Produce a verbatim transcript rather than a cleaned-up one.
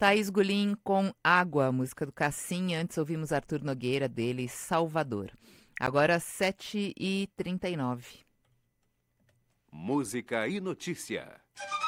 Thaís Gulim com Água, música do Cassim. Antes ouvimos Arthur Nogueira, dele, Salvador. Agora sete e trinta e nove. Música e notícia.